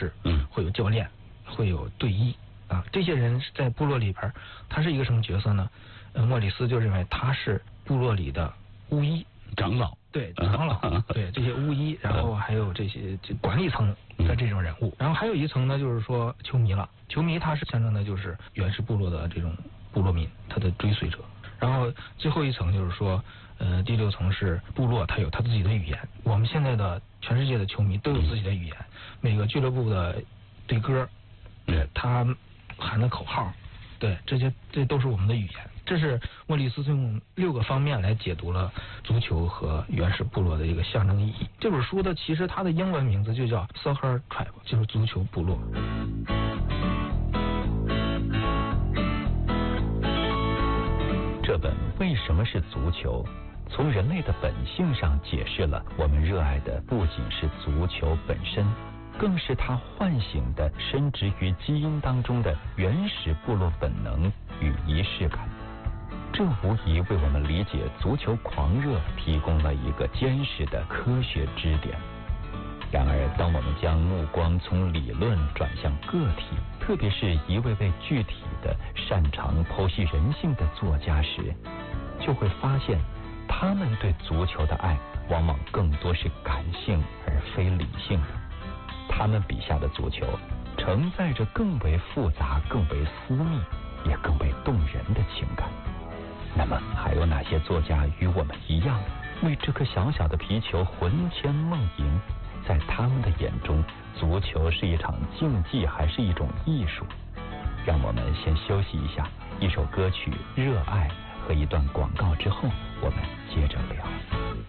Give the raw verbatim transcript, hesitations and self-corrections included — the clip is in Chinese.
师，嗯，会有教练，会有队医啊。这些人在部落里边，他是一个什么角色呢？呃，莫里斯就认为他是部落里的巫医、 长老。 对，长老，对这些巫医，然后还有这些这管理层的这种人物，然后还有一层呢，就是说球迷了。球迷他是象征的就是原始部落的这种部落民，他的追随者。然后最后一层就是说，呃，第六层是部落，他有他自己的语言。我们现在的全世界的球迷都有自己的语言，每个俱乐部的队歌，对，他喊的口号，对，这些这都是我们的语言。这是莫里斯用六个方面来解读了足球和原始部落的一个象征意义。这本书的其实它的英文名字就叫 Soccer Tribe， 就是足球部落。 这本为什么是足球，从人类的本性上解释了我们热爱的不仅是足球本身，更是它唤醒的深植于基因当中的原始部落本能与仪式感。这无疑为我们理解足球狂热提供了一个坚实的科学支点。然而，当我们将目光从理论转向个体，特别是一位位具体的擅长剖析人性的作家时，就会发现他们对足球的爱往往更多是感性而非理性的。他们笔下的足球承载着更为复杂、更为私密，也更为动人的情感。那么还有哪些作家与我们一样，为这颗小小的皮球魂牵梦萦？在他们的眼中，足球是一场竞技还是一种艺术？让我们先休息一下，一首歌曲《热爱》和一段广告之后，我们接着聊。